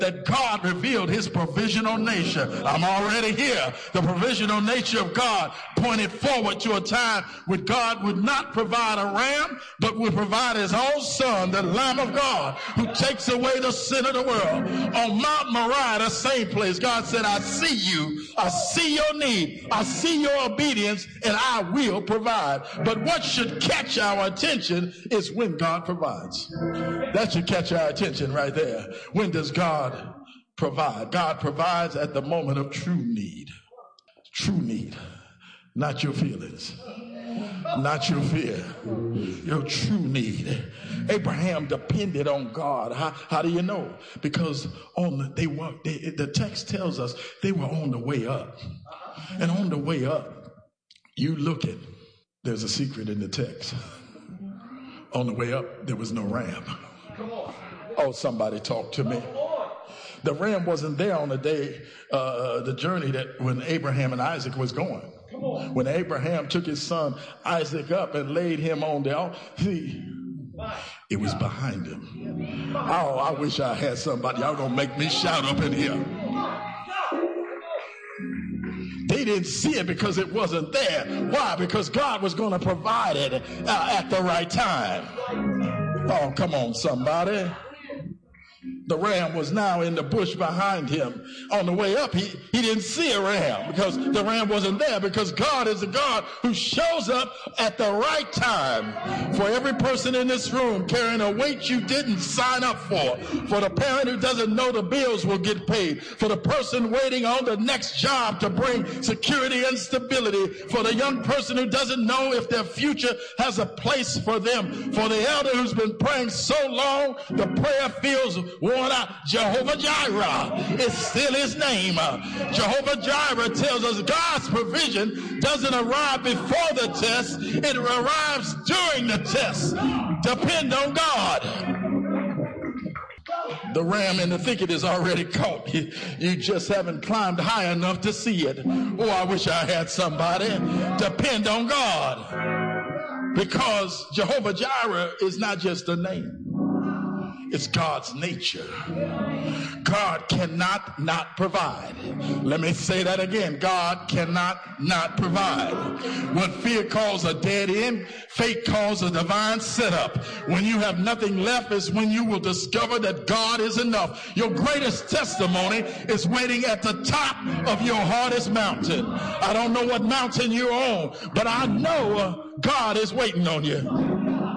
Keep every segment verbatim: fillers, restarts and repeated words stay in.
that God revealed his provisional nature. I'm already here. The provisional nature of God pointed forward to a time when God would not provide a ram, but would provide his own son, the Lamb of God, who takes away the sin of the world. On Mount Moriah, the same place, God said, I see you, I see your need, I see your obedience, and I will provide. But what should catch our attention is when God provides. That should catch our attention right there. When does God provide? God provides at the moment of true need. True need. Not your feelings. Not your fear. Your true need. Abraham depended on God. How, how do you know? Because on the, they were, they, the text tells us they were on the way up. And on the way up, you looking. There's a secret in the text. On the way up, there was no ram. Oh, somebody talk to me. The ram wasn't there on the day, uh, the journey that when Abraham and Isaac was going. When Abraham took his son Isaac up and laid him on the altar, see, it was behind him. Oh, I wish I had somebody. Y'all gonna make me shout up in here. They didn't see it because it wasn't there. Why? Because God was going to provide it uh, at the right time. Oh, come on, somebody. The ram was now in the bush behind him. On the way up, he, he didn't see a ram because the ram wasn't there, because God is a God who shows up at the right time. For every person in this room carrying a weight you didn't sign up for, for the parent who doesn't know the bills will get paid, for the person waiting on the next job to bring security and stability, for the young person who doesn't know if their future has a place for them, for the elder who's been praying so long the prayer feels worn out. Jehovah Jireh is still his name. Jehovah Jireh tells us God's provision doesn't arrive before the test, it arrives during the test. Depend on God. The ram in the thicket is already caught. You, you just haven't climbed high enough to see it. Oh, I wish I had somebody. Depend on God. Because Jehovah Jireh is not just a name. It's God's nature. God cannot not provide. Let me say that again. God cannot not provide. What fear calls a dead end, faith calls a divine setup. When you have nothing left is when you will discover that God is enough. Your greatest testimony is waiting at the top of your hardest mountain. I don't know what mountain you're on, but I know uh, God is waiting on you.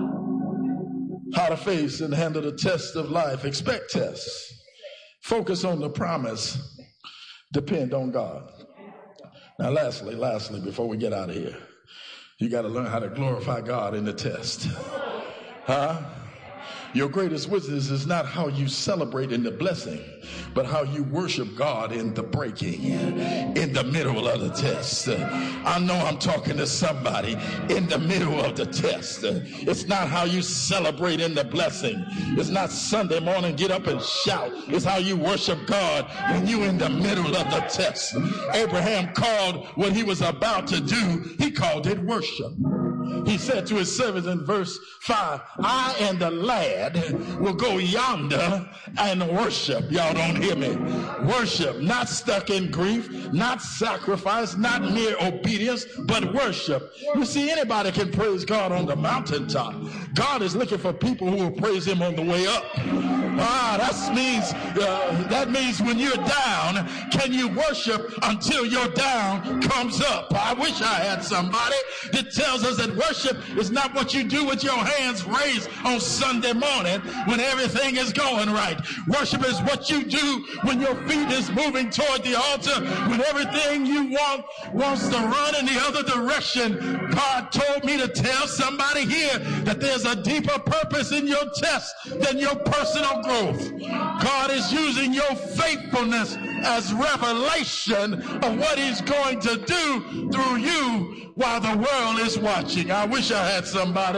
How to face and handle the test of life. Expect tests. Focus on the promise. Depend on God. Now, lastly, lastly, before we get out of here, you got to learn how to glorify God in the test. Huh? Your greatest witness is not how you celebrate in the blessing, but how you worship God in the breaking, in the middle of the test. I know I'm talking to somebody in the middle of the test. It's not how you celebrate in the blessing. It's not Sunday morning, get up and shout. It's how you worship God when you're in the middle of the test. Abraham called what he was about to do, he called it worship. He said to his servants in verse five, I and the lad will go yonder and worship. Y'all don't hear me. Worship, not stuck in grief, not sacrifice, not mere obedience, but worship. You see, anybody can praise God on the mountaintop. God is looking for people who will praise him on the way up. Ah, that means, uh, that means when you're down, can you worship until your down comes up? I wish I had somebody that tells us that worship is not what you do with your hands raised on Sunday morning when everything is going right. Worship is what you do when your feet is moving toward the altar, when everything you want wants to run in the other direction. God told me to tell somebody here that there's a deeper purpose in your test than your personal growth. God is using your faithfulness as revelation of what he's going to do through you while the world is watching. I wish I had somebody.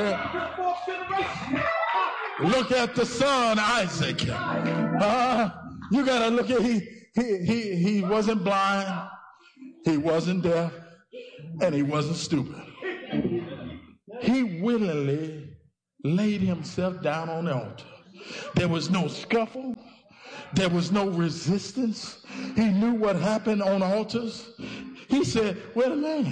Look at the son, Isaac. Uh, you got to look at, he, he, he, he wasn't blind, he wasn't deaf, and he wasn't stupid. He willingly laid himself down on the altar. There was no scuffle. there was no resistance. He knew what happened on altars. He said, wait a minute.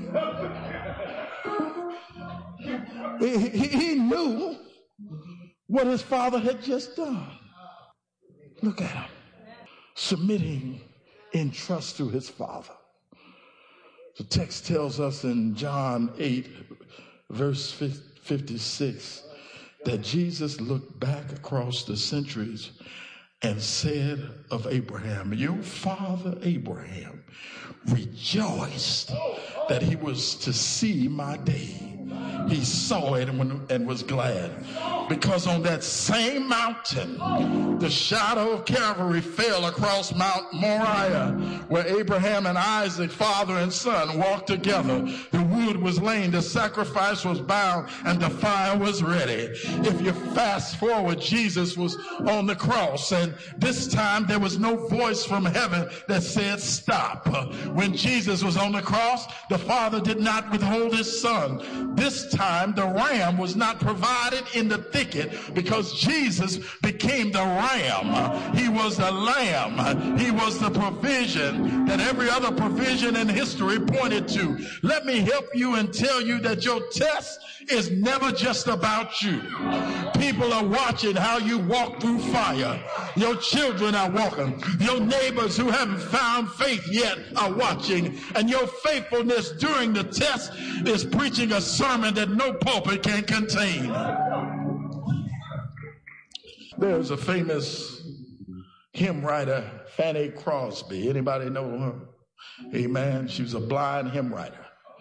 He, he, he knew what his father had just done. Look at him, submitting in trust to his father. The text tells us in John eight, verse fifty-six, that Jesus looked back across the centuries and said of Abraham, your father Abraham rejoiced that he was to see my day. He saw it and was glad, because on that same mountain, the shadow of Calvary fell across Mount Moriah, where Abraham and Isaac, father and son, walked together. The wood was laid, the sacrifice was bound, and the fire was ready. If you fast forward, Jesus was on the cross, and this time there was no voice from heaven that said stop. When Jesus was on the cross, the Father did not withhold his son. This time the ram was not provided in the thicket, because Jesus became the ram. He was the lamb. He was the provision that every other provision in history pointed to. Let me help you and tell you that your test is never just about you. People are watching how you walk through fire. Your children are walking. Your neighbors who haven't found faith yet are watching. And your faithfulness during the test is preaching a sermon that no pulpit can contain. There's a famous hymn writer, Fanny Crosby. Anybody know her? Amen. She was a blind hymn writer.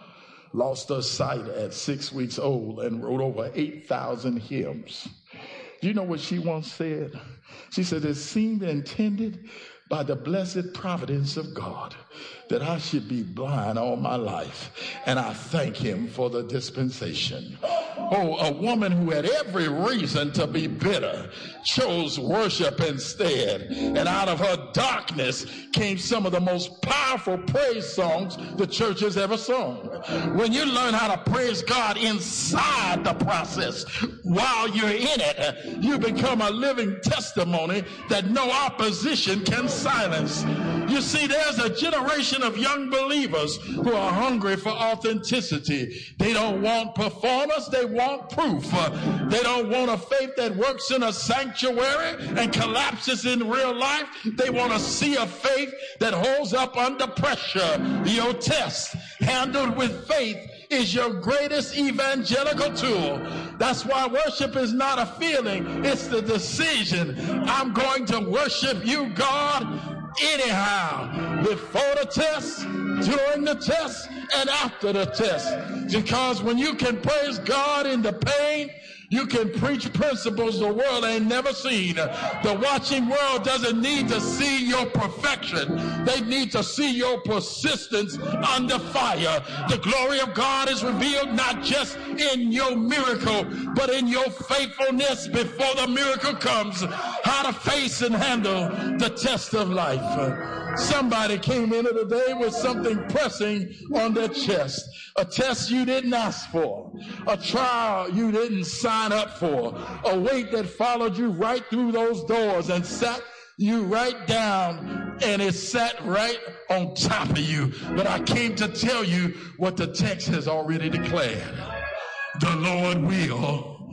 Lost her sight at six weeks old and wrote over eight thousand hymns. Do you know what she once said? She said, it seemed intended by the blessed providence of God that I should be blind all my life, and I thank him for the dispensation. Oh, a woman who had every reason to be bitter chose worship instead, and out of her darkness came some of the most powerful praise songs the church has ever sung. When you learn how to praise God inside the process while you're in it, you become a living testimony that no opposition can silence. You see, there's a generation of young believers who are hungry for authenticity. They don't want performance, they want proof. Uh, they don't want a faith that works in a sanctuary and collapses in real life. They want to see a faith that holds up under pressure. Your test, handled with faith, is your greatest evangelical tool. That's why worship is not a feeling, it's the decision. I'm going to worship you, God, anyhow, before the test, during the test, and after the test. Because when you can praise God in the pain, you can preach principles the world ain't never seen. The watching world doesn't need to see your perfection. They need to see your persistence under fire. The glory of God is revealed not just in your miracle, but in your faithfulness before the miracle comes. How to face and handle the test of life. Somebody came into the day with something pressing on their chest. A test you didn't ask for. A trial you didn't sign up for. A weight that followed you right through those doors and sat you right down, and it sat right on top of you. But I came to tell you what the text has already declared. The Lord will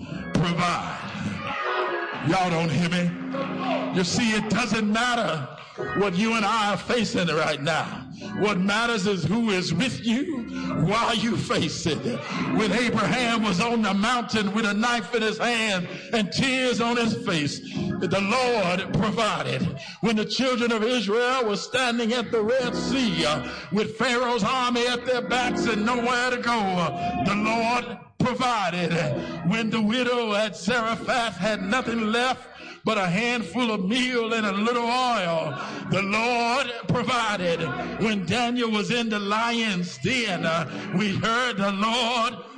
provide. Y'all don't hear me? You see, it doesn't matter what you and I are facing right now. What matters is who is with you while you face it. When Abraham was on the mountain with a knife in his hand and tears on his face, the Lord provided. When the children of Israel were standing at the Red Sea uh, with Pharaoh's army at their backs and nowhere to go, uh, the Lord provided. When the widow at Zarephath had nothing left but a handful of meal and a little oil, the Lord provided. When Daniel was in the lion's den, uh, we heard the Lord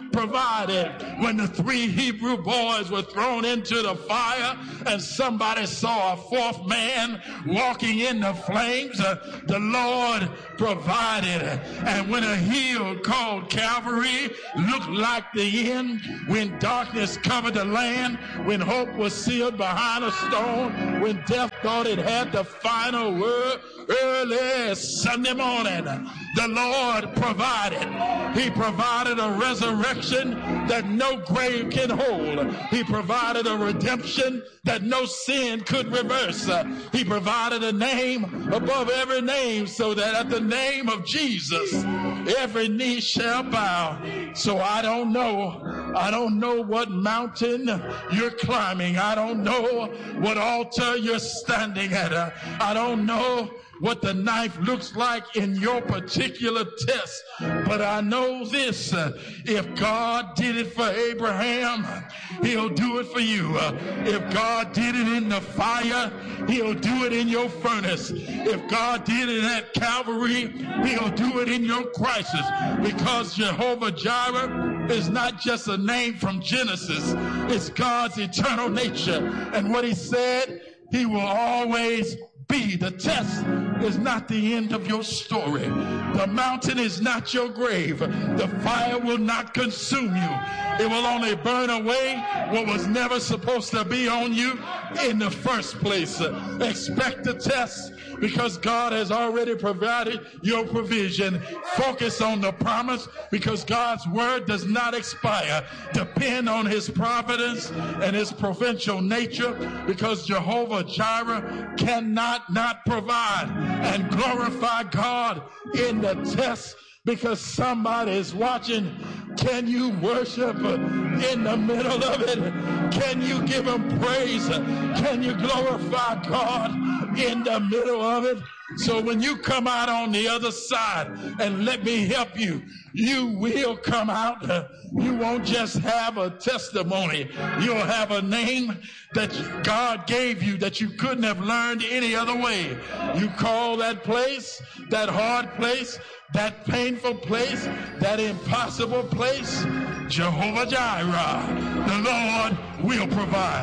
provided. When the three Hebrew boys were thrown into the fire and somebody saw a fourth man walking in the flames, uh, the Lord provided. And when a hill called Calvary looked like the end, when darkness covered the land, when hope was sealed behind a stone, when death thought it had the final word, early Sunday morning, the Lord provided. He provided a resurrection that no grave can hold. He provided a redemption that no sin could reverse. Uh, he provided a name above every name so that at the name of Jesus, every knee shall bow. So I don't know. I don't know what mountain you're climbing. I don't know what altar you're standing at. Uh, I don't know what the knife looks like in your particular test. But I know this, uh, if God did it for Abraham, he'll do it for you. Uh, if God did it in the fire, he'll do it in your furnace. If God did it at Calvary, he'll do it in your crisis. Because Jehovah Jireh is not just a name from Genesis. It's God's eternal nature. And what he said, he will always be. The test is not the end of your story. The mountain is not your grave. The fire will not consume you. It will only burn away what was never supposed to be on you in the first place. Expect the test because God has already provided your provision. Focus on the promise because God's word does not expire. Depend on his providence and his providential nature because Jehovah Jireh cannot not provide. And glorify God in the test because somebody is watching. Can you worship in the middle of it? Can you give him praise? Can you glorify God in the middle of it? So when you come out on the other side, and let me help you, you will come out. You won't just have a testimony. You'll have a name that God gave you that you couldn't have learned any other way. You call that place, that hard place, that painful place, that impossible place, Jehovah Jireh. The Lord will provide.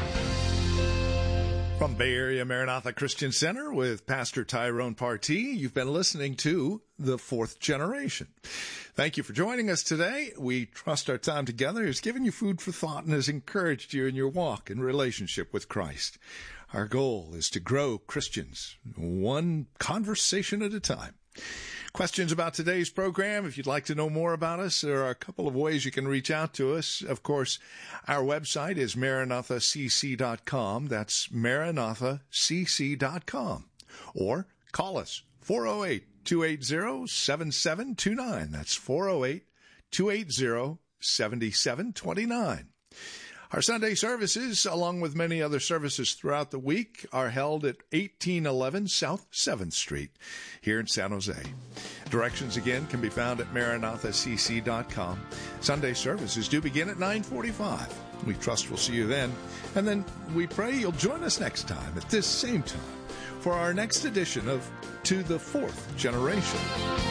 From Bay Area Maranatha Christian Center with Pastor Tyrone Partee, you've been listening to The Fourth Generation. Thank you for joining us today. We trust our time together has given you food for thought and has encouraged you in your walk and relationship with Christ. Our goal is to grow Christians one conversation at a time. Questions about today's program? If you'd like to know more about us, there are a couple of ways you can reach out to us. Of course, our website is maranatha c c dot com. That's maranatha c c dot com. Or call us, four oh eight, two eight zero, seven seven two nine. That's four oh eight, two eight zero, seven seven two nine. Our Sunday services, along with many other services throughout the week, are held at eighteen eleven South seventh Street here in San Jose. Directions, again, can be found at maranatha c c dot com. Sunday services do begin at nine forty-five. We trust we'll see you then. And then we pray you'll join us next time at this same time for our next edition of To the Fourth Generation.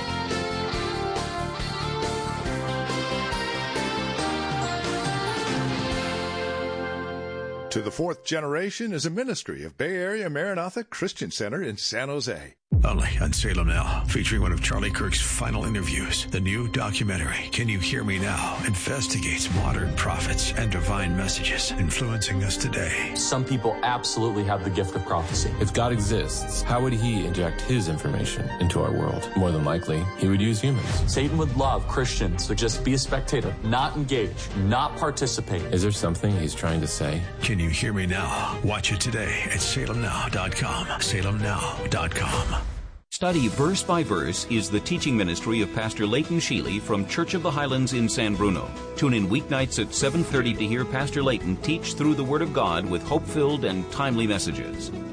To the Fourth Generation is a ministry of Bay Area Maranatha Christian Center in San Jose. Only on Salem Now, featuring one of Charlie Kirk's final interviews. The new documentary, Can You Hear Me Now?, investigates modern prophets and divine messages influencing us today. Some people absolutely have the gift of prophecy. If God exists, how would he inject his information into our world? More than likely, he would use humans. Satan would love Christians to just be a spectator, not engage, not participate. Is there something he's trying to say? Can You Hear Me Now? Watch it today at salem now dot com. salem now dot com. Study Verse by Verse is the teaching ministry of Pastor Leighton Sheely from Church of the Highlands in San Bruno. Tune in weeknights at seven thirty to hear Pastor Leighton teach through the Word of God with hope-filled and timely messages.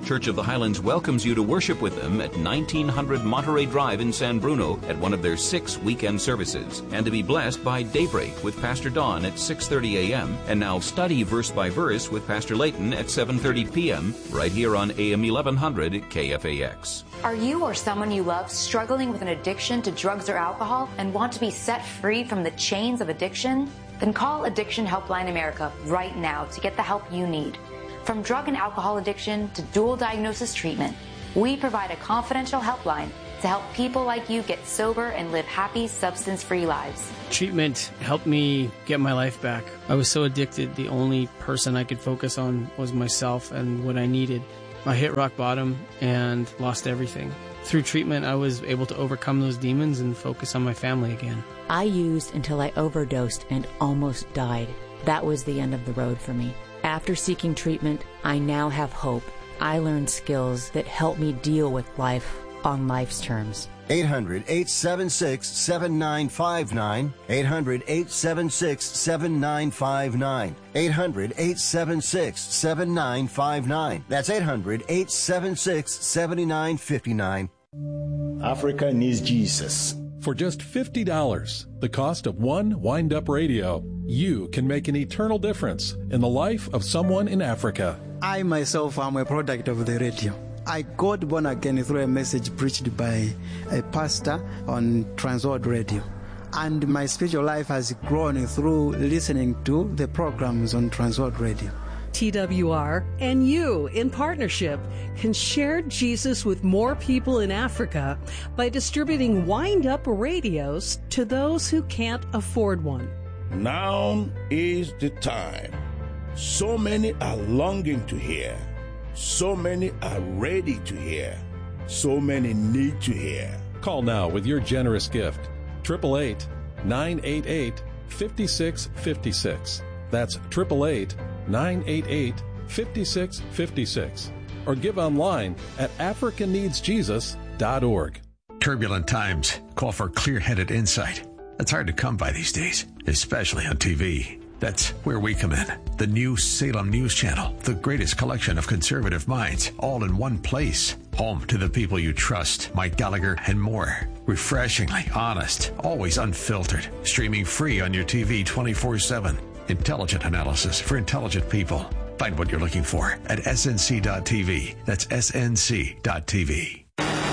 Church of the Highlands welcomes you to worship with them at nineteen hundred Monterey Drive in San Bruno at one of their six weekend services, and to be blessed by Daybreak with Pastor Don at six thirty a.m. and now Study Verse by Verse with Pastor Layton at seven thirty p.m. right here on A M eleven hundred K F A X. Are you or someone you love struggling with an addiction to drugs or alcohol and want to be set free from the chains of addiction? Then call Addiction Helpline America right now to get the help you need. From drug and alcohol addiction to dual diagnosis treatment, we provide a confidential helpline to help people like you get sober and live happy, substance-free lives. Treatment helped me get my life back. I was so addicted, the only person I could focus on was myself and what I needed. I hit rock bottom and lost everything. Through treatment, I was able to overcome those demons and focus on my family again. I used until I overdosed and almost died. That was the end of the road for me. After seeking treatment, I now have hope. I learned skills that help me deal with life on life's terms. eight hundred, eight seven six, seven nine five nine. eight hundred, eight seven six, seven nine five nine. eight hundred, eight seven six, seven nine five nine. That's eight hundred, eight seven six, seven nine five nine. Africa needs Jesus. For just fifty dollars, the cost of one wind-up radio, you can make an eternal difference in the life of someone in Africa. I myself am a product of the radio. I got born again through a message preached by a pastor on Transworld Radio. And my spiritual life has grown through listening to the programs on Transworld Radio. T W R and you, in partnership, can share Jesus with more people in Africa by distributing wind-up radios to those who can't afford one. Now is the time. So many are longing to hear. So many are ready to hear. So many need to hear. Call now with your generous gift. eight eight eight, nine eight eight, five six five six. That's eight eight eight, nine eight eight, five six five six. Or give online at africa needs jesus dot org. Turbulent times call for clear-headed insight. That's hard to come by these days, especially on T V. That's where we come in. The new Salem News Channel, the greatest collection of conservative minds, all in one place. Home to the people you trust, Mike Gallagher and more. Refreshingly honest, always unfiltered. Streaming free on your T V twenty-four seven. Intelligent analysis for intelligent people. Find what you're looking for at S N C dot T V. That's S N C dot T V.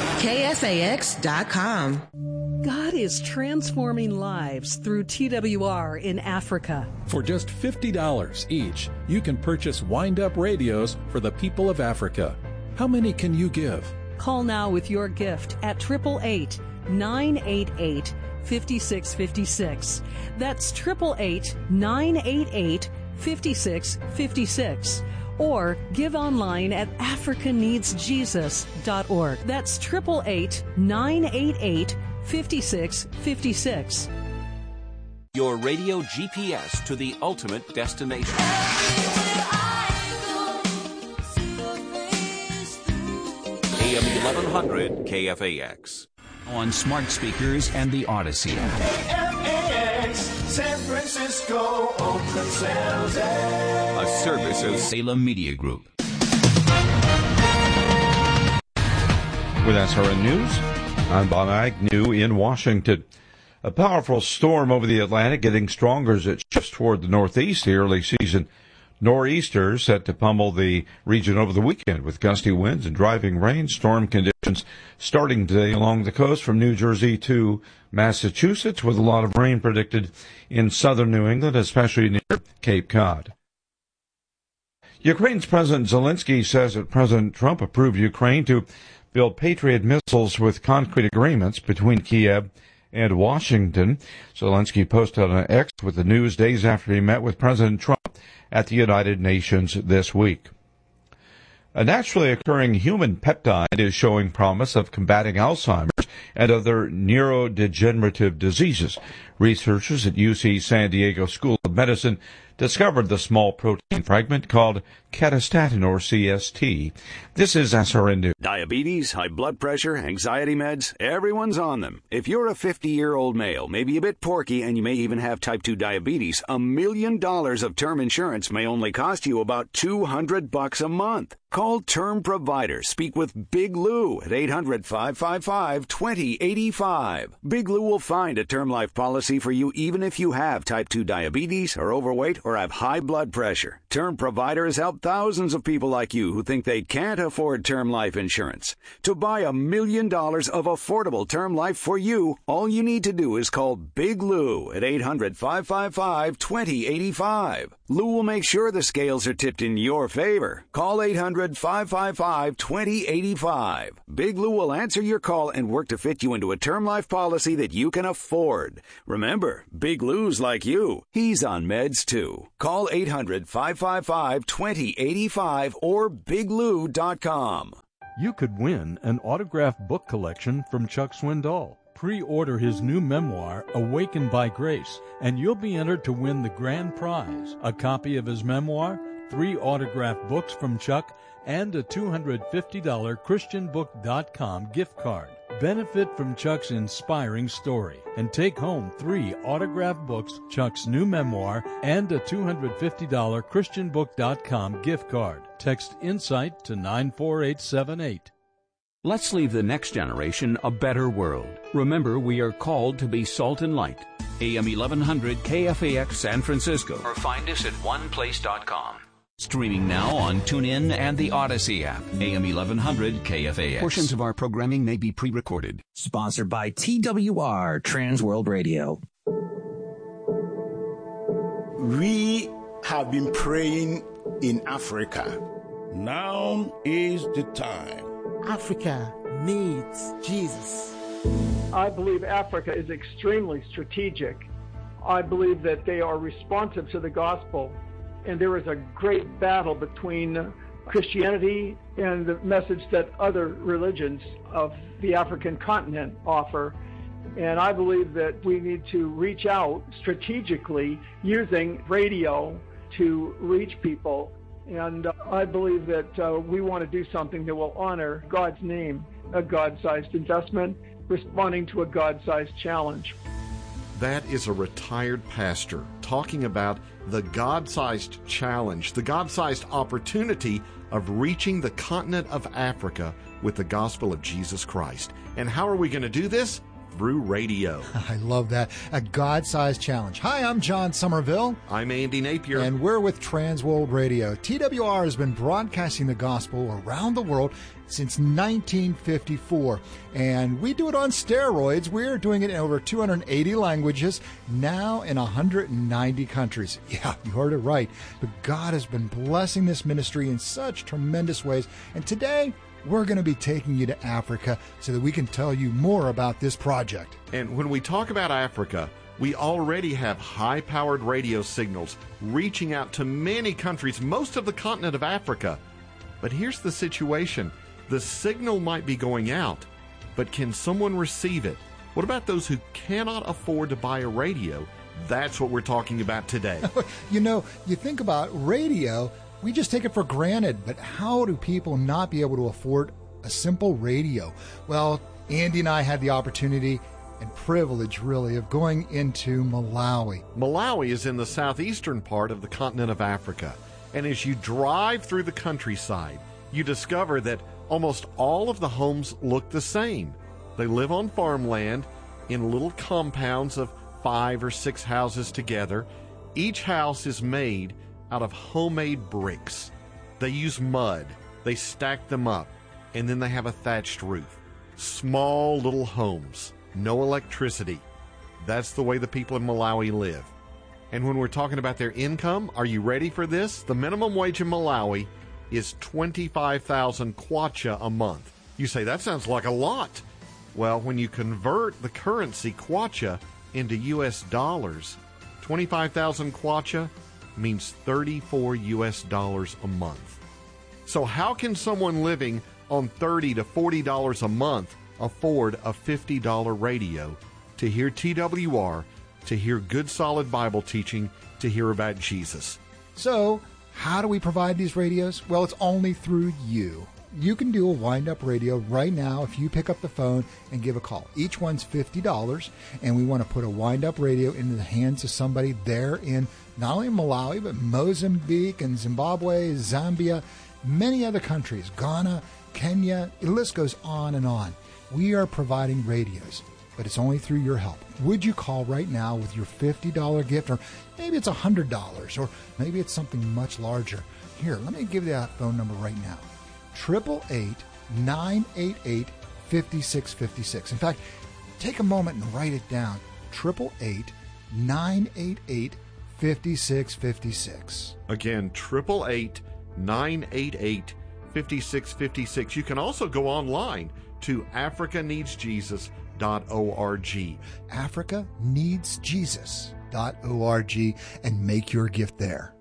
K F A X dot com. God is transforming lives through T W R in Africa. For just fifty dollars each, you can purchase wind-up radios for the people of Africa. How many can you give? Call now with your gift at eight eight eight, nine eight eight, five six five six. That's eight eight eight, nine eight eight, five six five six. Or give online at africa needs jesus dot org. That's eight eight eight, nine eight eight, five six five six. Your radio G P S to the ultimate destination. A M eleven hundred K F A X. On smart speakers and the Odyssey. K F A X, San Francisco, Oakland, San Jose. A service of Salem Media Group. With S R N News, I'm Bob Agnew in Washington. A powerful storm over the Atlantic getting stronger as it shifts toward the northeast. The early season nor'easters set to pummel the region over the weekend with gusty winds and driving rain. Storm conditions starting today along the coast from New Jersey to Massachusetts, with a lot of rain predicted in southern New England, especially near Cape Cod. Ukraine's President Zelensky says that President Trump approved Ukraine to build Patriot missiles with concrete agreements between Kiev and Washington. Zelensky posted on X with the news days after he met with President Trump at the United Nations this week. A naturally occurring human peptide is showing promise of combating Alzheimer's and other neurodegenerative diseases. Researchers at U C San Diego School of Medicine discovered the small protein fragment called catastatin, or C S T. This is S R N News. Diabetes, high blood pressure, anxiety meds, everyone's on them. If you're a fifty-year-old male, maybe a bit porky, and you may even have type two diabetes, a million dollars of term insurance may only cost you about two hundred bucks a month. Call Term Provider. Speak with Big Lou at eight hundred, five five five, two zero eight five. Big Lou will find a term life policy for you even if you have type two diabetes, are overweight, or have high blood pressure. Term Provider has helped thousands of people like you who think they can't afford term life insurance. To buy a million dollars of affordable term life for you, all you need to do is call Big Lou at eight hundred, five five five, two zero eight five. Lou will make sure the scales are tipped in your favor. Call eight hundred, five five five, two zero eight five. Big Lou will answer your call and work to fit you into a term life policy that you can afford. Remember, Big Lou's like you. He's on meds too. Call eight hundred, five five five, two zero eight five or big lou dot com. You could win an autographed book collection from Chuck Swindoll. Pre-order his new memoir, Awakened by Grace, and you'll be entered to win the grand prize, a copy of his memoir, three autographed books from Chuck, and a two hundred fifty dollars christian book dot com gift card. Benefit from Chuck's inspiring story and take home three autographed books, Chuck's new memoir, and a two hundred fifty dollars christian book dot com gift card. Text INSIGHT to nine four eight seven eight. Let's leave the next generation a better world. Remember, we are called to be salt and light. A M eleven hundred K F A X San Francisco. Or find us at one place dot com. Streaming now on TuneIn and the Odyssey app. A M eleven hundred K F A X. Portions of our programming may be pre-recorded. Sponsored by T W R Trans World Radio. We have been praying in Africa. Now is the time. Africa needs Jesus. I believe Africa is extremely strategic. I believe that they are responsive to the gospel. And there is a great battle between Christianity and the message that other religions of the African continent offer. And I believe that we need to reach out strategically using radio to reach people. And uh, I believe that uh, we want to do something that will honor God's name, a God-sized investment, responding to a God-sized challenge. That is a retired pastor talking about the God-sized challenge, the God-sized opportunity of reaching the continent of Africa with the gospel of Jesus Christ. And how are we going to do this? Through radio. I love that. A God-sized challenge. Hi, I'm John Somerville. I'm Andy Napier. And we're with Transworld Radio. T W R has been broadcasting the gospel around the world since nineteen fifty-four. And we do it on steroids. We're doing it in over two hundred eighty languages, now in one hundred ninety countries. Yeah, you heard it right. But God has been blessing this ministry in such tremendous ways. And today, we're going to be taking you to Africa so that we can tell you more about this project. And when we talk about Africa, we already have high-powered radio signals reaching out to many countries, most of the continent of Africa. But here's the situation. The signal might be going out, but can someone receive it? What about those who cannot afford to buy a radio? That's what we're talking about today. You know, you think about radio, we just take it for granted, but how do people not be able to afford a simple radio? Well, Andy and I had the opportunity and privilege, really, of going into Malawi. Malawi is in the southeastern part of the continent of Africa. And as you drive through the countryside, you discover that almost all of the homes look the same. They live on farmland in little compounds of five or six houses together. Each house is made out of homemade bricks. They use mud, they stack them up, and then they have a thatched roof. Small little homes, no electricity. That's the way the people in Malawi live. And when we're talking about their income, are you ready for this? The minimum wage in Malawi is twenty-five thousand kwacha a month. You say, that sounds like a lot. Well, when you convert the currency kwacha into U S dollars, twenty-five thousand kwacha means thirty-four U S dollars a month. So how can someone living on thirty to forty dollars a month afford a fifty dollars radio to hear T W R, to hear good solid Bible teaching, to hear about Jesus. So, how do we provide these radios? Well, it's only through you. You can do a wind-up radio right now if you pick up the phone and give a call. Each one's fifty dollars, and we want to put a wind-up radio into the hands of somebody there in not only Malawi, but Mozambique and Zimbabwe, Zambia, many other countries, Ghana, Kenya, the list goes on and on. We are providing radios, but it's only through your help. Would you call right now with your fifty dollars gift, or maybe it's one hundred dollars, or maybe it's something much larger? Here, let me give you that phone number right now. Triple eight nine eight eight fifty six fifty six. In fact, take a moment and write it down. Triple eight nine eight eight fifty six fifty six. Again, triple eight nine eight eight fifty six fifty six. You can also go online to africa needs jesus dot org. africa needs jesus dot org and make your gift there.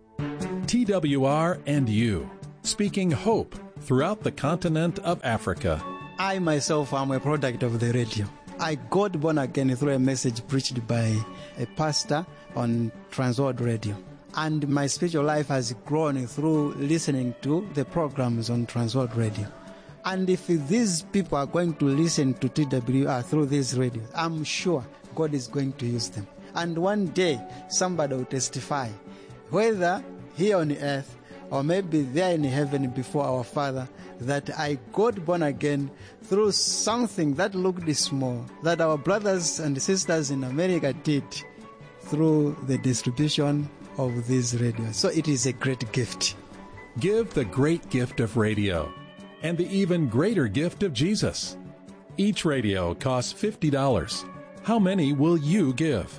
T W R and you, speaking hope throughout the continent of Africa. I myself am a product of the radio. I got born again through a message preached by a pastor on Transworld Radio. And my spiritual life has grown through listening to the programs on Transworld Radio. And if these people are going to listen to T W R through these radios, I'm sure God is going to use them. And one day, somebody will testify, whether here on earth or maybe there in heaven before our Father, that I got born again through something that looked small, that our brothers and sisters in America did through the distribution of these radios. So it is a great gift. Give the great gift of radio and the even greater gift of Jesus. Each radio costs fifty dollars. How many will you give?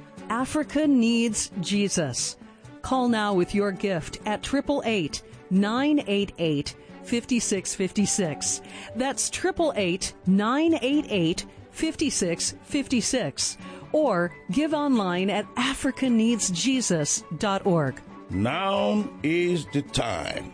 Africa needs Jesus. Call now with your gift at eight eight eight nine eight eight five six five six. That's eight eight eight nine eight eight five six five six. Or give online at africa needs jesus dot org. Now is the time.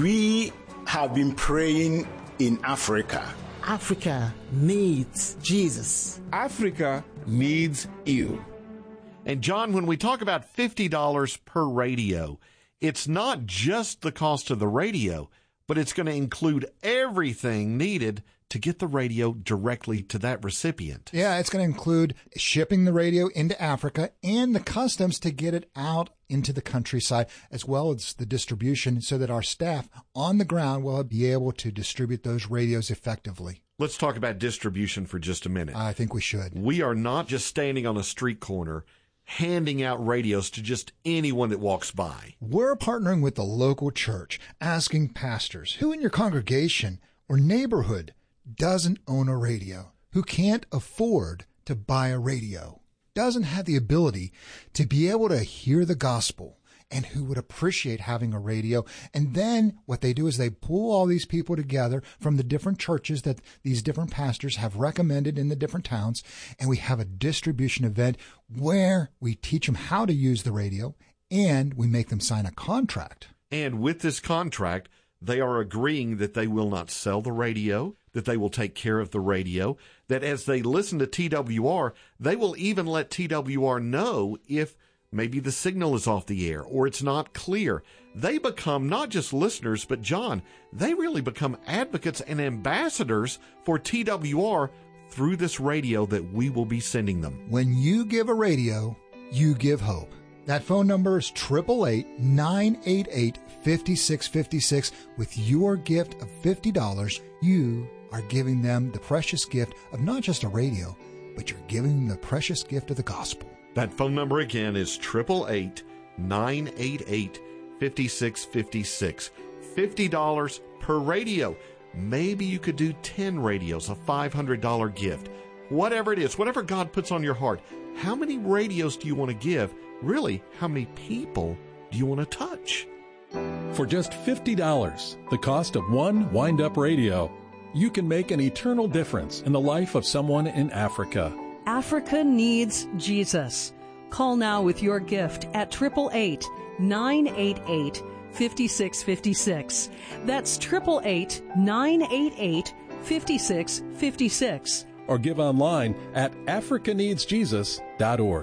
We have been praying in Africa. Africa needs Jesus. Africa needs you. And John, when we talk about fifty dollars per radio, it's not just the cost of the radio, but it's going to include everything needed to get the radio directly to that recipient. Yeah, it's going to include shipping the radio into Africa and the customs to get it out into the countryside, as well as the distribution so that our staff on the ground will be able to distribute those radios effectively. Let's talk about distribution for just a minute. I think we should. We are not just standing on a street corner handing out radios to just anyone that walks by. We're partnering with the local church, asking pastors who in your congregation or neighborhood doesn't own a radio, who can't afford to buy a radio, doesn't have the ability to be able to hear the gospel, and who would appreciate having a radio. And then what they do is they pull all these people together from the different churches that these different pastors have recommended in the different towns, and we have a distribution event where we teach them how to use the radio, and we make them sign a contract. And with this contract, they are agreeing that they will not sell the radio, that they will take care of the radio, that as they listen to T W R, they will even let T W R know if maybe the signal is off the air or it's not clear. They become not just listeners, but John, they really become advocates and ambassadors for T W R through this radio that we will be sending them. When you give a radio, you give hope. That phone number is eight eight eight nine eight eight five six five six. With your gift of fifty dollars, you are giving them the precious gift of not just a radio, but you're giving them the precious gift of the gospel. That phone number again is eight eight eight nine eight eight five six five six. fifty dollars per radio. Maybe you could do ten radios, a five hundred dollars gift. Whatever it is, whatever God puts on your heart. How many radios do you want to give? Really, how many people do you want to touch? For just fifty dollars, the cost of one wind-up radio, you can make an eternal difference in the life of someone in Africa. Africa needs Jesus. Call now with your gift at eight eight eight nine eight eight five six five six. That's eight eight eight nine eight eight five six five six. Or give online at africa needs jesus dot org.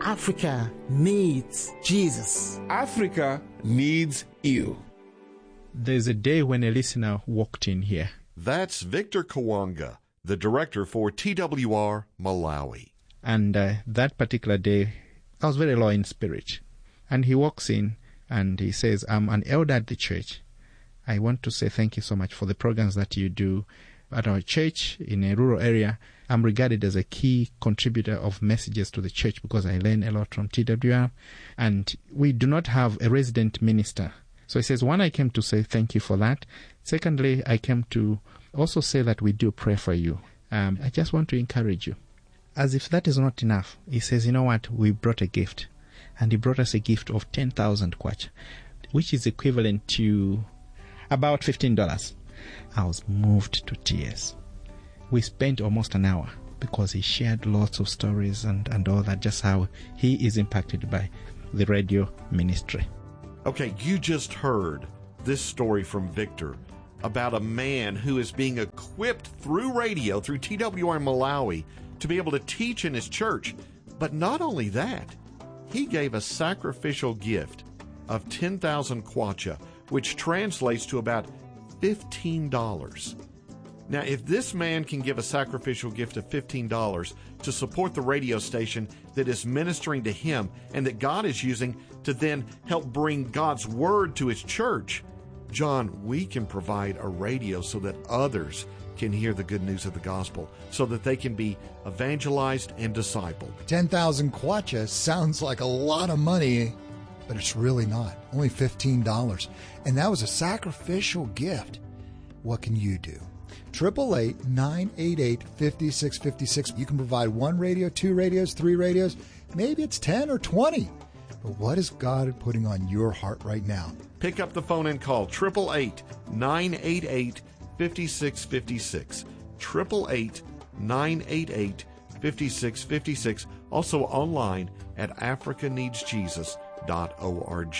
Africa needs Jesus. Africa needs you. There's a day when a listener walked in here. That's Victor Kawanga, the director for T W R Malawi. And uh, that particular day, I was very low in spirit. And he walks in and he says, I'm an elder at the church. I want to say thank you so much for the programs that you do at our church in a rural area. I'm regarded as a key contributor of messages to the church because I learn a lot from T W R. And we do not have a resident minister. So he says, one, I came to say thank you for that. Secondly, I came to also say that we do pray for you. Um, I just want to encourage you. As if that is not enough, he says, you know what, we brought a gift. And he brought us a gift of ten thousand kwacha, which is equivalent to about fifteen dollars. I was moved to tears. We spent almost an hour because he shared lots of stories and, and all that, just how he is impacted by the radio ministry. Okay, you just heard this story from Victor about a man who is being equipped through radio, through T W R Malawi, to be able to teach in his church. But not only that, he gave a sacrificial gift of ten thousand kwacha, which translates to about fifteen dollars. Now, if this man can give a sacrificial gift of fifteen dollars to support the radio station that is ministering to him and that God is using to then help bring God's word to his church, John, we can provide a radio so that others can hear the good news of the gospel, so that they can be evangelized and discipled. ten thousand kwacha sounds like a lot of money, but it's really not. Only fifteen dollars. And that was a sacrificial gift. What can you do? eight eight eight, nine eight eight, five six five six. You can provide one radio, two radios, three radios. Maybe it's ten or twenty. But what is God putting on your heart right now? Pick up the phone and call eight eight eight, nine eight eight, five six five six. eight eight eight, nine eight eight, five six five six. Also online at africa needs jesus dot org.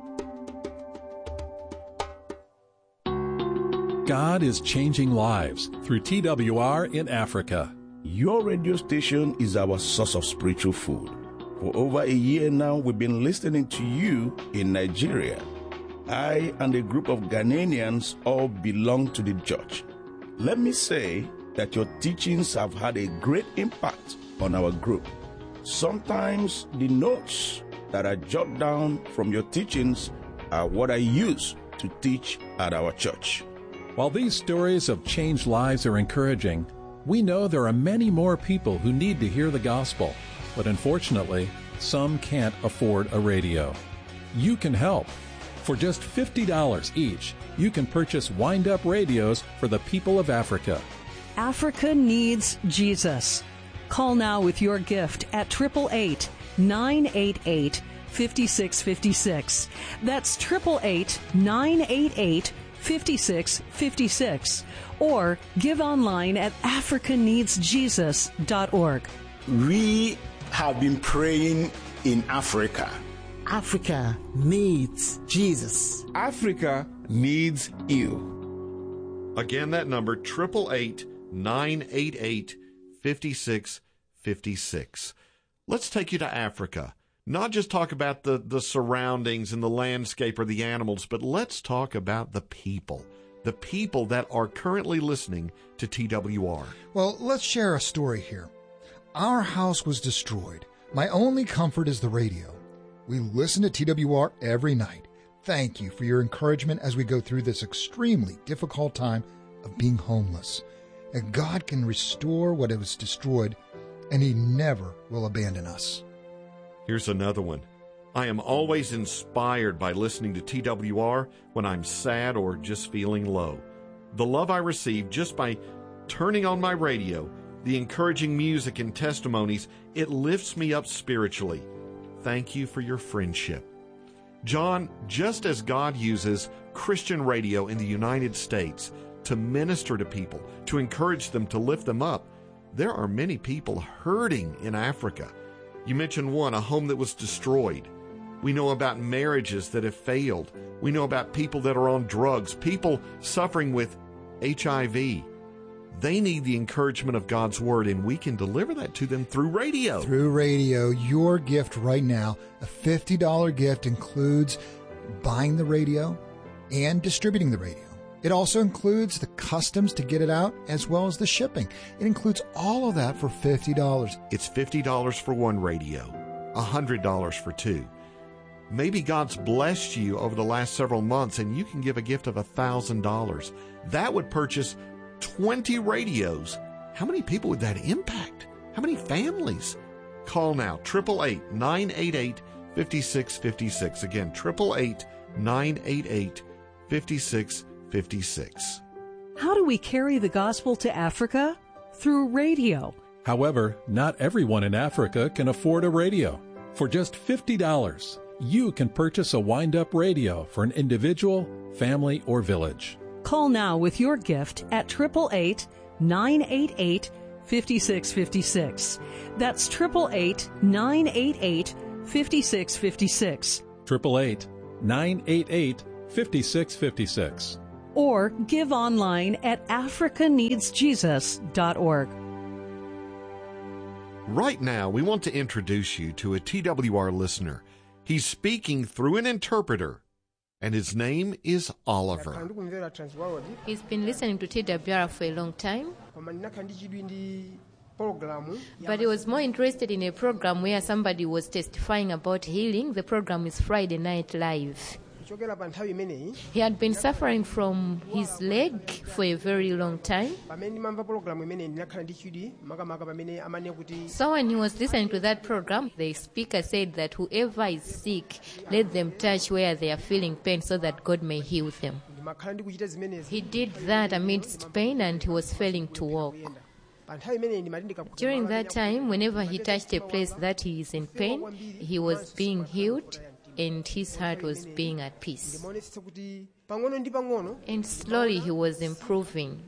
God is changing lives through T W R in Africa. Your radio station is our source of spiritual food. For over a year now, we've been listening to you in Nigeria. I and a group of Ghanaians all belong to the church. Let me say that your teachings have had a great impact on our group. Sometimes the notes that I jot down from your teachings are what I use to teach at our church. While these stories of changed lives are encouraging, we know there are many more people who need to hear the gospel, but unfortunately, some can't afford a radio. You can help. For just fifty dollars each, you can purchase wind-up radios for the people of Africa. Africa needs Jesus. Call now with your gift at eight eight eight, nine eight eight, five six five six. That's eight eight eight, nine eight eight, five six five six. Or give online at africa needs jesus dot org. We have been praying in Africa. Africa needs Jesus. Africa needs you. Again, that number, eight eight eight, nine eight eight, five six five six. Let's take you to Africa. Not just talk about the, the surroundings and the landscape or the animals, but let's talk about the people. The people that are currently listening to T W R. Well, let's share a story here. Our house was destroyed. My only comfort is the radio. We listen to T W R every night. Thank you for your encouragement as we go through this extremely difficult time of being homeless. And God can restore what was destroyed, and He never will abandon us. Here's another one. I am always inspired by listening to T W R when I'm sad or just feeling low. The love I receive just by turning on my radio, the encouraging music and testimonies, it lifts me up spiritually. Thank you for your friendship. John, just as God uses Christian radio in the United States to minister to people, to encourage them, to lift them up, there are many people hurting in Africa. You mentioned one, a home that was destroyed. We know about marriages that have failed. We know about people that are on drugs, people suffering with H I V. They need the encouragement of God's Word, and we can deliver that to them through radio. Through radio, your gift right now, a fifty dollars gift, includes buying the radio and distributing the radio. It also includes the customs to get it out, as well as the shipping. It includes all of that for fifty dollars. It's fifty dollars for one radio, one hundred dollars for two. Maybe God's blessed you over the last several months, and you can give a gift of one thousand dollars. That would purchase twenty radios. How many people would that impact? How many families? Call now, eight eight eight, nine eight eight, five six five six. Again, eight eight eight, nine eight eight, five six five six. How do we carry the gospel to Africa? Through radio. However, not everyone in Africa can afford a radio. For just fifty dollars, you can purchase a wind-up radio for an individual, family, or village. Call now with your gift at eight eight eight, nine eight eight, five six five six. That's eight eight eight, nine eight eight, five six five six. eight eight eight, nine eight eight, five six five six. Or give online at africa needs jesus dot org. Right now, we want to introduce you to a T W R listener. He's speaking through an interpreter, and his name is Oliver. He's been listening to T W R for a long time, but he was more interested in a program where somebody was testifying about healing. The program is Friday Night Live. He had been suffering from his leg for a very long time. So when he was listening to that program, the speaker said that whoever is sick, let them touch where they are feeling pain so that God may heal them. He did that amidst pain, and he was failing to walk. During that time, whenever he touched a place that he is in pain, he was being healed, and his heart was being at peace. And slowly he was improving.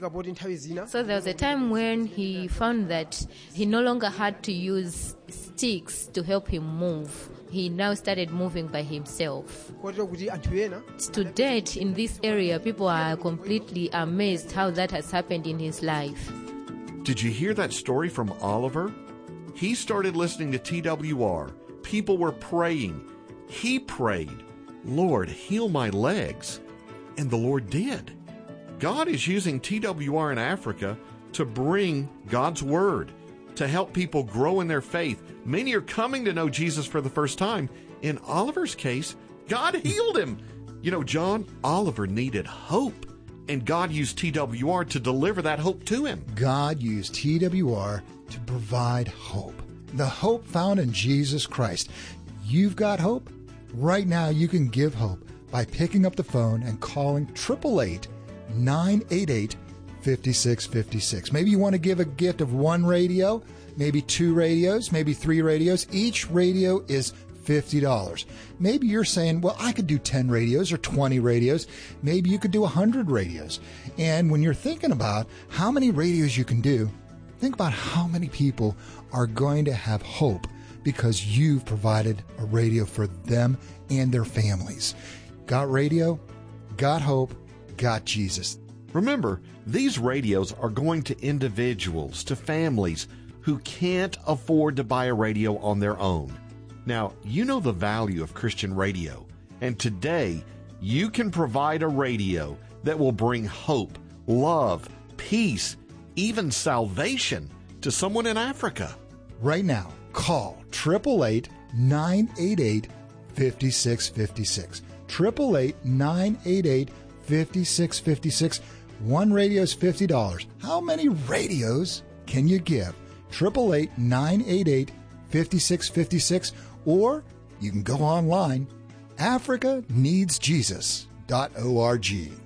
So there was a time when he found that he no longer had to use sticks to help him move. He now started moving by himself. To date, in this area, people are completely amazed how that has happened in his life. Did you hear that story from Oliver? He started listening to T W R. People were praying. He prayed, Lord, heal my legs. And the Lord did. God is using T W R in Africa to bring God's Word, to help people grow in their faith. Many are coming to know Jesus for the first time. In Oliver's case, God healed him. You know, John, Oliver needed hope, and God used T W R to deliver that hope to him. God used T W R to provide hope, the hope found in Jesus Christ. You've got hope? Right now, you can give hope by picking up the phone and calling eight eight eight, nine eight eight, five six five six. Maybe you want to give a gift of one radio, maybe two radios, maybe three radios. Each radio is fifty dollars. Maybe you're saying, well, I could do ten radios or twenty radios. Maybe you could do one hundred radios. And when you're thinking about how many radios you can do, think about how many people are going to have hope because you've provided a radio for them and their families. Got radio, got hope, got Jesus. Remember, these radios are going to individuals, to families who can't afford to buy a radio on their own. Now, you know the value of Christian radio, and today you can provide a radio that will bring hope, love, peace, even salvation to someone in Africa. Right now, call eight eight eight, nine eight eight, five six five six. eight eight eight, nine eight eight, five six five six. One radio is fifty dollars. How many radios can you give? eight eight eight, nine eight eight, five six five six. Or you can go online, africa needs jesus dot org.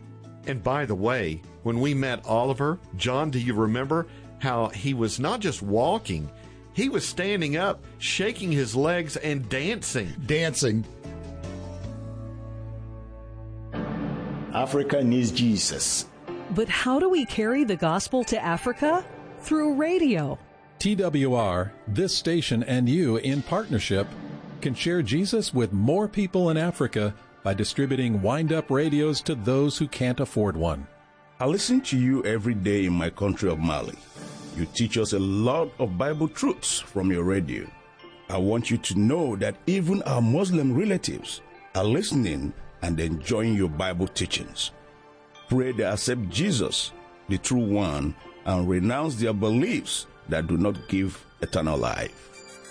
And by the way, when we met Oliver, John, do you remember how he was not just walking, he was standing up, shaking his legs, and dancing. Dancing. Africa needs Jesus. But how do we carry the gospel to Africa? Through radio. T W R, this station, and you in partnership can share Jesus with more people in Africa by distributing wind-up radios to those who can't afford one. I listen to you every day in my country of Mali. You teach us a lot of Bible truths from your radio. I want you to know that even our Muslim relatives are listening and enjoying your Bible teachings. Pray they accept Jesus, the true one, and renounce their beliefs that do not give eternal life.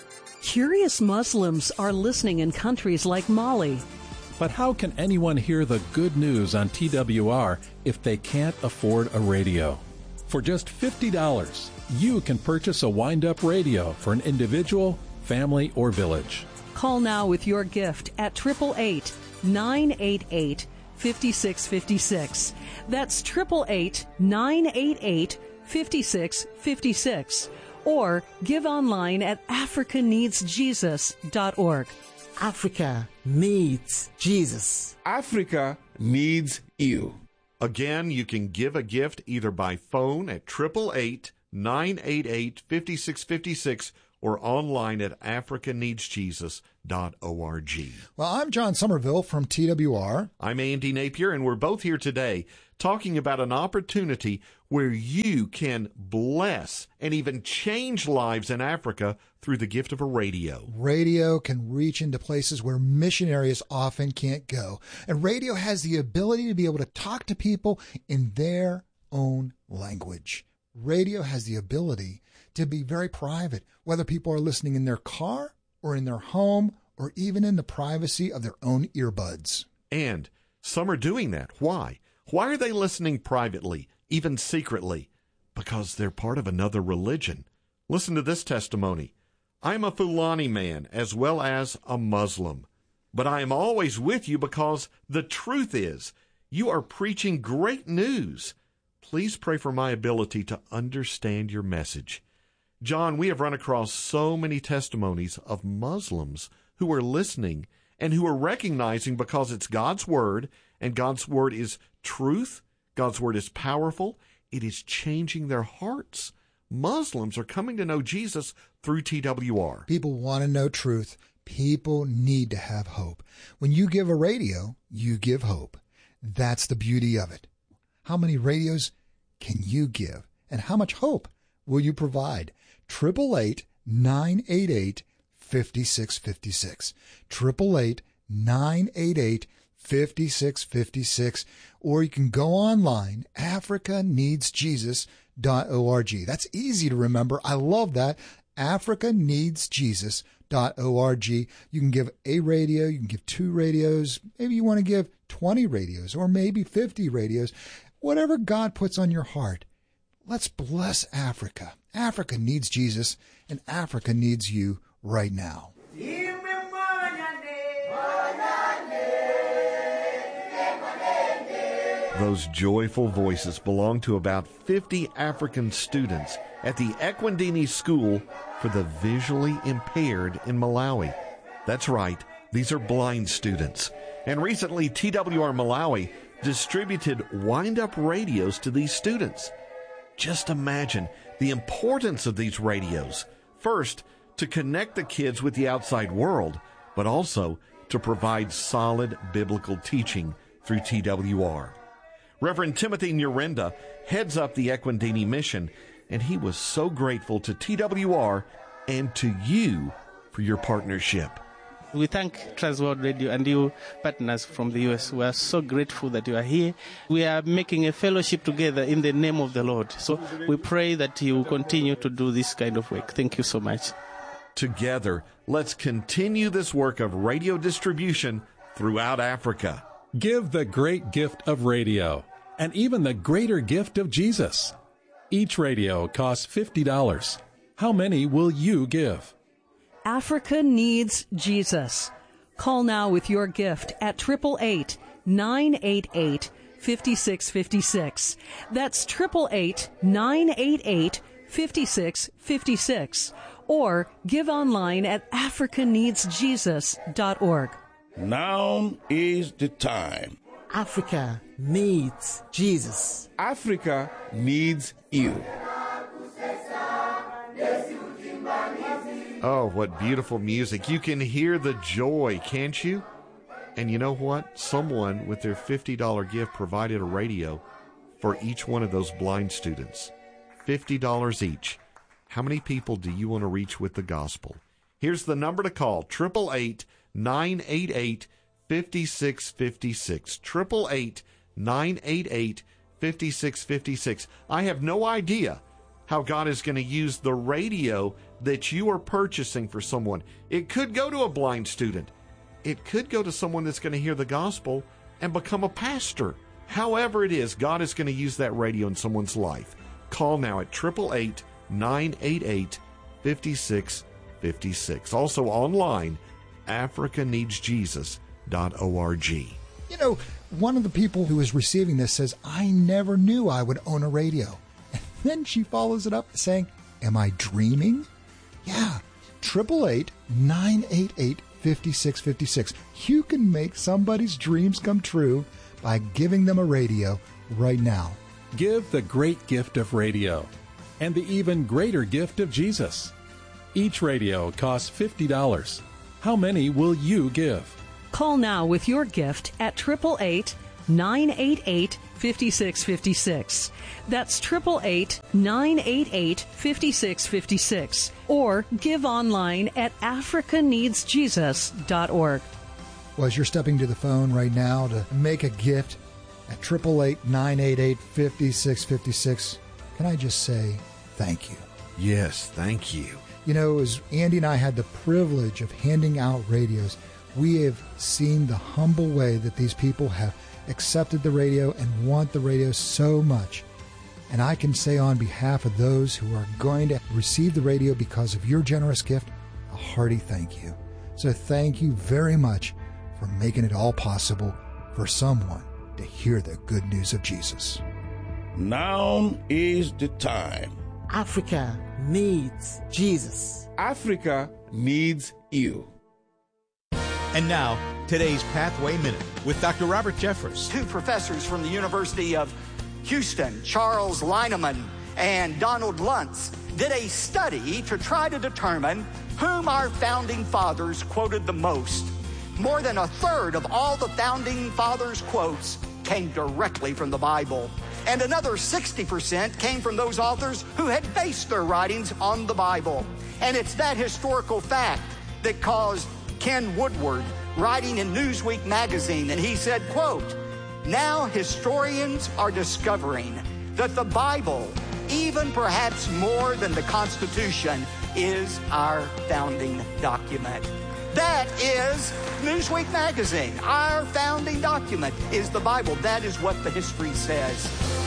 Curious Muslims are listening in countries like Mali. But how can anyone hear the good news on T W R if they can't afford a radio? For just fifty dollars, you can purchase a wind-up radio for an individual, family, or village. Call now with your gift at eight eight eight, nine eight eight, five six five six. That's eight eight eight, nine eight eight, five six five six. Or give online at africa needs jesus dot org. Africa needs Jesus. Africa needs you. Again, you can give a gift either by phone at eight eight eight, nine eight eight, five six five six or online at africa needs jesus dot org. Well, I'm John Somerville from T W R. I'm Andy Napier, and we're both here today talking about an opportunity where you can bless and even change lives in Africa through the gift of a radio. Radio can reach into places where missionaries often can't go. And radio has the ability to be able to talk to people in their own language. Radio has the ability to be very private, whether people are listening in their car or in their home or even in the privacy of their own earbuds. And some are doing that. Why? Why are they listening privately, even secretly? Because they're part of another religion. Listen to this testimony. I'm a Fulani man as well as a Muslim, but I am always with you because the truth is you are preaching great news. Please pray for my ability to understand your message. John, we have run across so many testimonies of Muslims who are listening and who are recognizing, because it's God's Word, and God's Word is truth, God's Word is powerful, it is changing their hearts. Muslims are coming to know Jesus through T W R. People want to know truth. People need to have hope. When you give a radio, you give hope. That's the beauty of it. How many radios can you give? And how much hope will you provide? eight eight eight, nine eight eight, five six five six. eight eight eight, nine eight eight, five six five six. Or you can go online, africa needs jesus dot org. That's easy to remember. I love that. africa needs jesus dot org. You can give a radio, you can give two radios, maybe you want to give twenty radios or maybe fifty radios. Whatever God puts on your heart. Let's bless Africa. Africa needs Jesus, and Africa needs you right now. Those joyful voices belong to about fifty African students at the Ekwandini School for the Visually Impaired in Malawi. That's right, these are blind students. And recently, T W R Malawi distributed wind-up radios to these students. Just imagine the importance of these radios. First, to connect the kids with the outside world, but also to provide solid biblical teaching through T W R. Reverend Timothy Nyirenda heads up the Ekwandini mission, and he was so grateful to T W R and to you for your partnership. We thank Transworld Radio and you partners from the U S. We are so grateful that you are here. We are making a fellowship together in the name of the Lord. So we pray that you will continue to do this kind of work. Thank you so much. Together, let's continue this work of radio distribution throughout Africa. Give the great gift of radio and even the greater gift of Jesus. Each radio costs fifty dollars. How many will you give? Africa needs Jesus. Call now with your gift at eight eight eight, nine eight eight, five six five six. That's eight eight eight, nine eight eight, five six five six. Or give online at africa needs jesus dot org. Now is the time. Africa needs Jesus. Africa needs you. Oh, what beautiful music. You can hear the joy, can't you? And you know what? Someone with their fifty dollars gift provided a radio for each one of those blind students. fifty dollars each. How many people do you want to reach with the gospel? Here's the number to call, eight eight eight, nine eight eight, five six five six. eight eight eight, nine eight eight, five six five six. I have no idea how God is going to use the radio that you are purchasing for someone. It could go to a blind student. It could go to someone that's going to hear the gospel and become a pastor. However it is, God is going to use that radio in someone's life. Call now at eight eight eight, nine eight eight, five six five six. Also online, africa needs jesus dot org. You know, one of the people who is receiving this says, I never knew I would own a radio. And then she follows it up saying, am I dreaming? Yeah, eight eight eight, nine eight eight, five six five six. You can make somebody's dreams come true by giving them a radio right now. Give the great gift of radio and the even greater gift of Jesus. Each radio costs fifty dollars. How many will you give? Call now with your gift at eight eight eight, nine eight eight, five six five six. That's eight eight eight, nine eight eight, five six five six. Or give online at africa needs jesus dot org. Well, as you're stepping to the phone right now to make a gift at eight eight eight, nine eight eight, five six five six, can I just say thank you? Yes, thank you. You know, as Andy and I had the privilege of handing out radios, we have seen the humble way that these people have accepted the radio and want the radio so much. And I can say on behalf of those who are going to receive the radio because of your generous gift, a hearty thank you. So thank you very much for making it all possible for someone to hear the good news of Jesus. Now is the time. Africa needs Jesus. Africa needs you. And now, today's Pathway Minute with Doctor Robert Jeffress. Two professors from the University of Houston, Charles Lineman and Donald Luntz, did a study to try to determine whom our founding fathers quoted the most. More than a third of all the founding fathers' quotes came directly from the Bible. And another sixty percent came from those authors who had based their writings on the Bible. And it's that historical fact that caused Ken Woodward writing in Newsweek magazine, and he said, quote, now historians are discovering that the Bible, even perhaps more than the Constitution, is our founding document. That is Newsweek magazine. Our founding document is the Bible. That is what the history says.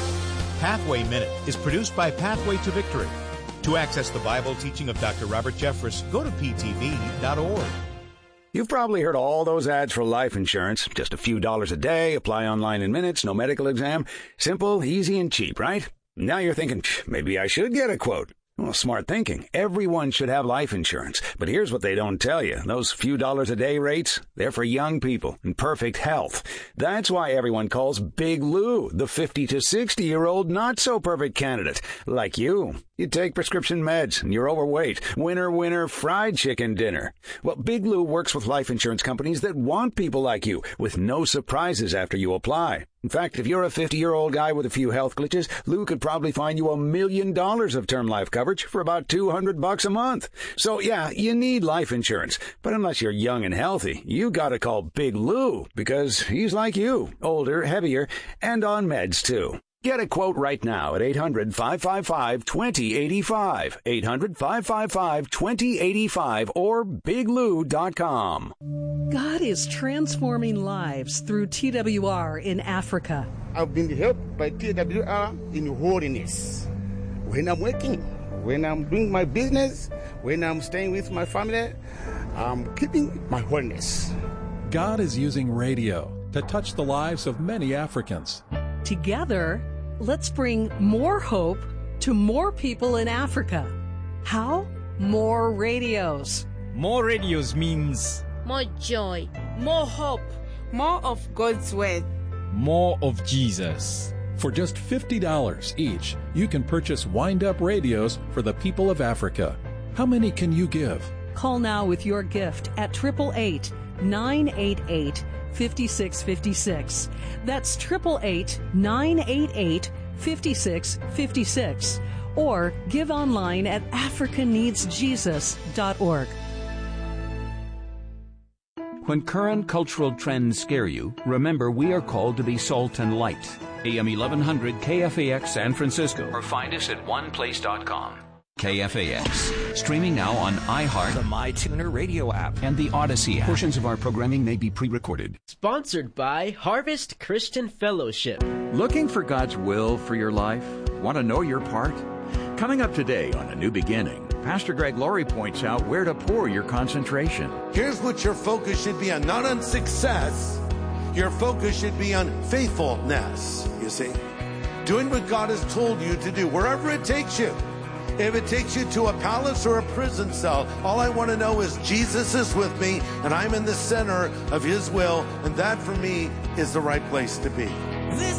Pathway Minute is produced by Pathway to Victory. To access the Bible teaching of Doctor Robert Jeffress, go to p t v dot org. You've probably heard all those ads for life insurance. Just a few dollars a day, apply online in minutes, no medical exam. Simple, easy, and cheap, right? Now you're thinking, maybe I should get a quote. Well, smart thinking. Everyone should have life insurance. But here's what they don't tell you. Those few dollars a day rates, they're for young people in perfect health. That's why everyone calls Big Lou the fifty to sixty-year-old not-so-perfect candidate, like you. You take prescription meds, and you're overweight. Winner, winner, fried chicken dinner. Well, Big Lou works with life insurance companies that want people like you, with no surprises after you apply. In fact, if you're a fifty-year-old guy with a few health glitches, Lou could probably find you a million dollars of term life coverage for about two hundred bucks a month. So, yeah, you need life insurance. But unless you're young and healthy, you gotta call Big Lou, because he's like you, older, heavier, and on meds, too. Get a quote right now at eight hundred, five five five, two zero eight five, eight hundred, five five five, two zero eight five, or big lou dot com. God is transforming lives through T W R in Africa. I've been helped by T W R in holiness. When I'm working, when I'm doing my business, when I'm staying with my family, I'm keeping my holiness. God is using radio to touch the lives of many Africans. Together, let's bring more hope to more people in Africa. How? More radios. More radios means more joy, more hope, more of God's word, more of Jesus. For just fifty dollars each, you can purchase wind-up radios for the people of Africa. How many can you give? Call now with your gift at eight eight eight, nine eight eight, five six five six. That's eight eight eight, nine eight eight, five six five six or give online at africa needs jesus dot org. When current cultural trends scare you, remember we are called to be salt and light. A M eleven hundred K F A X San Francisco, or find us at one place dot com. K F A X, streaming now on iHeart, the MyTuner radio app, and the Odyssey app. Portions of our programming may be pre-recorded. Sponsored by Harvest Christian Fellowship. Looking for God's will for your life? Want to know your part? Coming up today on A New Beginning, Pastor Greg Laurie points out where to pour your concentration. Here's what your focus should be on, not on success. Your focus should be on faithfulness, you see. Doing what God has told you to do, wherever it takes you. If it takes you to a palace or a prison cell, all I want to know is Jesus is with me and I'm in the center of His will, and that for me is the right place to be. This